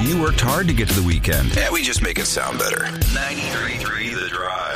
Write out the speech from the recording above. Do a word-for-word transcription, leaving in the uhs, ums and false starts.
you worked hard to get to the weekend. Yeah, we just make it sound better. ninety-three point three The Drive.